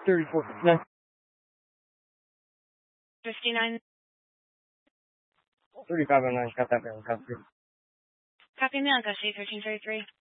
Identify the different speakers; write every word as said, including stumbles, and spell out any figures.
Speaker 1: thirty-four fifty-nine.
Speaker 2: fifty-nine.
Speaker 1: thirty-five oh nine. Got that barrel. Got it.
Speaker 2: Copy me on Gussie, thirteen thirty-three.